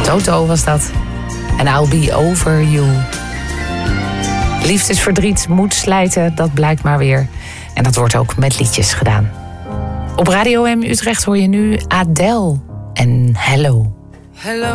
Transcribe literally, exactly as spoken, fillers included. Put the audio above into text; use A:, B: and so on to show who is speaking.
A: Toto was dat. En I'll be over you. Liefdesverdriet moet slijten, dat blijkt maar weer. En dat wordt ook met liedjes gedaan. Op Radio M Utrecht hoor je nu Adele en Hello.
B: Hello,